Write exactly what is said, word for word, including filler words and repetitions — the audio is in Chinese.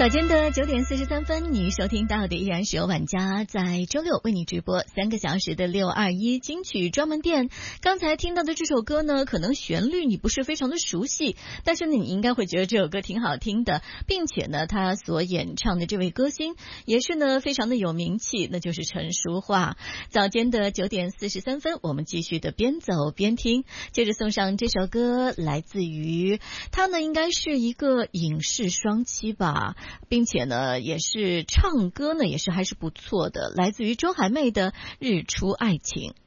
早间的九点四十三分，你收听到的依然是由晚家在周六为你直播三个小时的六二一金曲专门店。刚才听到的这首歌呢，可能旋律你不是非常的熟悉，但是呢，你应该会觉得这首歌挺好听的，并且呢，他所演唱的这位歌星也是呢非常的有名气，那就是陈淑桦。早间的九点四十三分，我们继续的边走边听，接着送上这首歌，来自于他呢应该是一个影视双栖吧。并且呢，也是唱歌呢，也是还是不错的，来自于周海媚的《日出爱情》。